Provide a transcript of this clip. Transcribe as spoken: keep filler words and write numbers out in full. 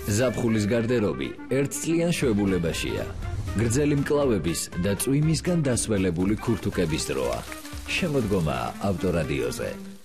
ზაფხულის გარდერობი ერთწლიან შვებულებაშია. გრძელი მკლავების და წვიმისგან დასველებული ქურთუკების დროა. შემოდგომაა ავტორადიოზე.